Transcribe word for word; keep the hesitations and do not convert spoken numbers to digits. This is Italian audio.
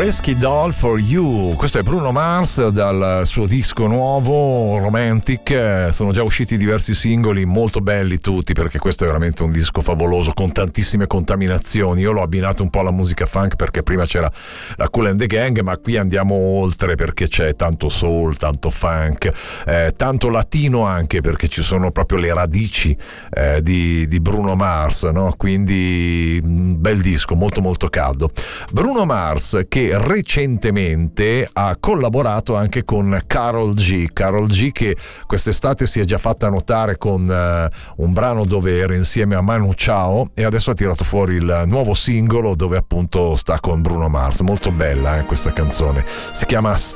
Risky Doll for You, questo è Bruno Mars dal suo disco nuovo Romantic. Sono già usciti diversi singoli molto belli tutti, perché questo è veramente un disco favoloso con tantissime contaminazioni. Io l'ho abbinato un po' alla musica funk perché prima c'era la Kool and the Gang, ma qui andiamo oltre perché c'è tanto soul, tanto funk, eh, tanto latino anche, perché ci sono proprio le radici eh, di, di Bruno Mars, no? Quindi un bel disco molto molto caldo. Bruno Mars che recentemente ha collaborato anche con Karol G. Karol G che quest'estate si è già fatta notare con uh, un brano dove era insieme a Manu Chao, e adesso ha tirato fuori il nuovo singolo dove appunto sta con Bruno Mars. Molto bella eh, questa canzone, si chiama